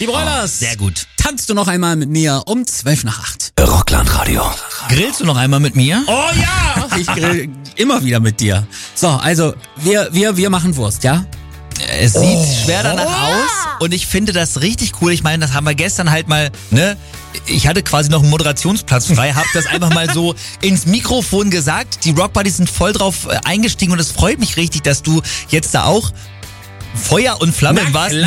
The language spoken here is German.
Die Broilers. Sehr gut. Tanzt du noch einmal mit mir um 7:55? Rockland-Radio. Grillst du noch einmal mit mir? Oh ja! Ich grill immer wieder mit dir. So, also, wir machen Wurst, ja? Es sieht schwer danach aus und ich finde das richtig cool. Ich meine, das haben wir gestern halt mal, ne? Ich hatte quasi noch einen Moderationsplatz frei, hab das einfach mal so ins Mikrofon gesagt. Die Rock Buddies sind voll drauf eingestiegen und es freut mich richtig, dass du jetzt da auch Feuer und Flamme warst.